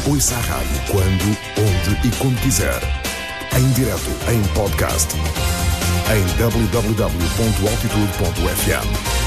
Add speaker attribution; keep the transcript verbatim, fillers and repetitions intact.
Speaker 1: Ouça a rádio quando, onde e como quiser. Em direto, em podcast. Em w w w ponto altitude ponto f m.